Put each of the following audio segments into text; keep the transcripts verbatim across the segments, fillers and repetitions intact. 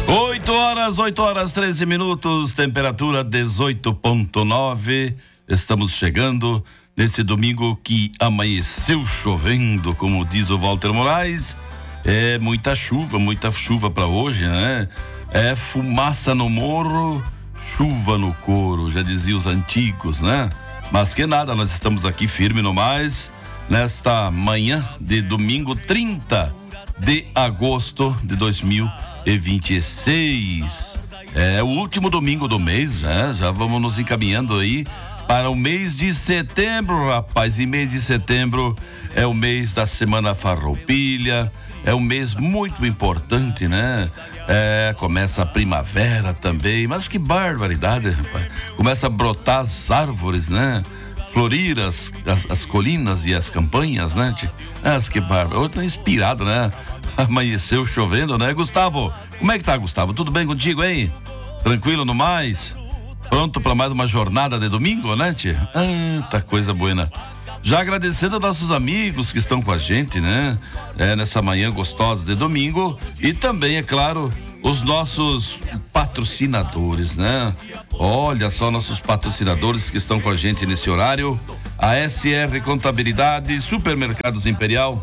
oito horas, oito horas, treze minutos, temperatura dezoito ponto nove. Estamos chegando nesse domingo que amanheceu chovendo, como diz o Walter Moraes. É muita chuva, muita chuva para hoje, né? É fumaça no morro, chuva no couro, já diziam os antigos, né? Mas que nada, nós estamos aqui firme no mais, nesta manhã de domingo trinta de agosto de dois mil e vinte e seis. É o último domingo do mês, né? Já vamos nos encaminhando aí para o mês de setembro, rapaz. E mês de setembro é o mês da Semana Farroupilha, é um mês muito importante, né? É, começa a primavera também, mas que barbaridade, rapaz. Começa a brotar as árvores, né? Florir as, as, as colinas e as campanhas, né? Mas que bárbaro. Hoje tô inspirado, né? Amanheceu chovendo, né, Gustavo? Como é que tá, Gustavo? Tudo bem contigo, hein? Tranquilo no mais? Pronto para mais uma jornada de domingo, né, tia? Eita coisa boa. Já agradecendo aos nossos amigos que estão com a gente, né? É, nessa manhã gostosa de domingo. E também, é claro, os nossos patrocinadores, né? Olha só, nossos patrocinadores que estão com a gente nesse horário. A S R Contabilidade, Supermercados Imperial,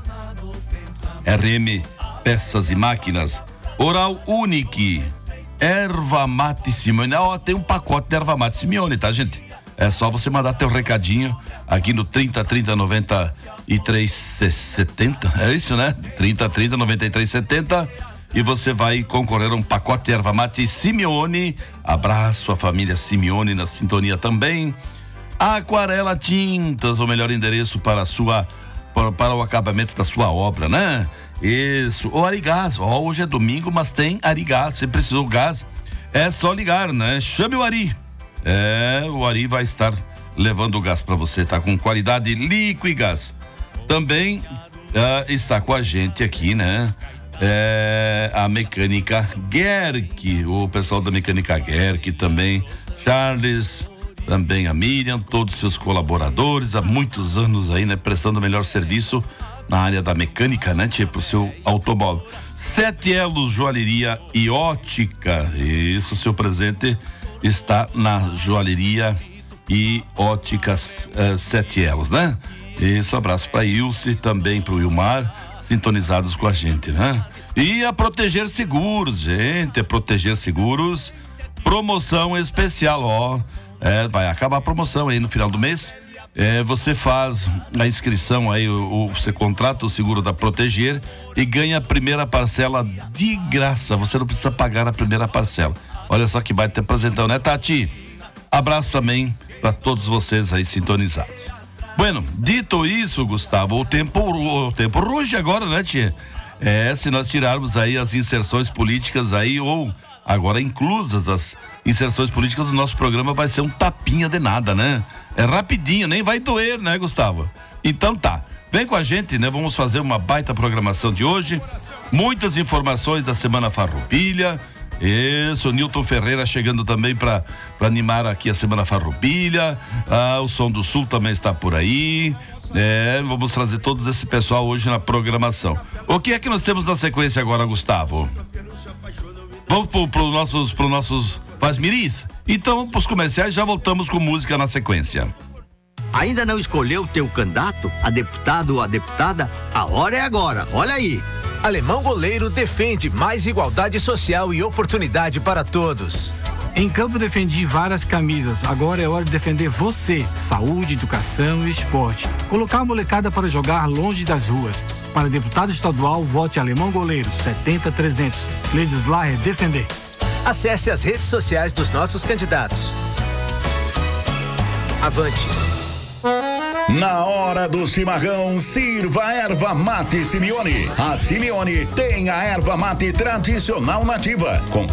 R M Peças e Máquinas, Oral Unique, Erva Mate Simeone. Ó, tem um pacote de Erva Mate Simeone, tá, gente? É só você mandar teu recadinho aqui no trinta, trinta, noventa e três, setenta. É isso, né? trinta, trinta, noventa e três, setenta. E você vai concorrer a um pacote de Erva Mate Simeone. Abraço a família Simeone na sintonia também. Aquarela Tintas, o melhor endereço para a sua, para, para o acabamento da sua obra, né? Isso, o Arigás, ó, hoje é domingo, mas tem Arigás, você precisou gás, é só ligar, né? Chame o Ari, é, o Ari vai estar levando o gás para você, tá? Com qualidade Liquigás. Também uh, está com a gente aqui, né? É, a Mecânica Gerck, o pessoal da Mecânica Gerck também, Charles, também a Miriam, todos seus colaboradores, há muitos anos aí, né? Prestando o melhor serviço na área da mecânica, né, tia, pro seu automóvel. Sete Elos Joalheria e Ótica. Isso, seu presente está na Joalheria e Óticas uh, Sete Elos, né? Isso, abraço pra Ilse, também pro Wilmar, sintonizados com a gente, né? E a Proteger Seguros, gente, a Proteger Seguros, promoção especial, ó. É, vai acabar a promoção aí no final do mês. É, você faz a inscrição aí, o, o, você contrata o seguro da Proteger e ganha a primeira parcela de graça. Você não precisa pagar a primeira parcela. Olha só que baita apresentão, né, Tati? Abraço também para todos vocês aí sintonizados. Bueno, dito isso, Gustavo, o tempo, o tempo ruge agora, né, tia? É, se nós tirarmos aí as inserções políticas aí, ou agora inclusas as inserções políticas, o nosso programa vai ser um tapinha de nada, né? É rapidinho, nem vai doer, né, Gustavo? Então tá, vem com a gente, né? Vamos fazer uma baita programação de hoje, muitas informações da Semana Farroupilha. Isso, o Nilton Ferreira chegando também para animar aqui a Semana Farroupilha. Ah, o Som do Sul também está por aí. É, vamos trazer todos esse pessoal hoje na programação. O que é que nós temos na sequência agora, Gustavo? Vamos pro, pro nossos, pro nossos Vasmiris? Então vamos pros comerciais, já voltamos com música na sequência. Ainda não escolheu o teu candidato, a deputado ou a deputada? A hora é agora, olha aí. Alemão Goleiro defende mais igualdade social e oportunidade para todos. Em campo defendi várias camisas, agora é hora de defender você. Saúde, educação e esporte. Colocar a molecada para jogar longe das ruas. Para deputado estadual, vote Alemão Goleiro, setenta trezentos. Legislar é defender. Acesse as redes sociais dos nossos candidatos. Avante. Na hora do chimarrão, sirva erva mate Simeone. A Simeone tem a erva mate tradicional nativa, com